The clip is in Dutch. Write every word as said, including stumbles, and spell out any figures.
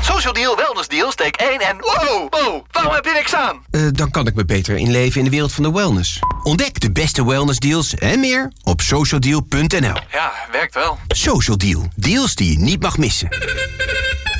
Social Deal, Wellness Deal, steek één en... Wow, wow, waarom heb je niks aan? Uh, dan kan ik me beter inleven in de wereld van de wellness. Ontdek de beste wellness deals en meer op social deal punt n l. Ja, werkt wel. Social Deal. Deals die je niet mag missen.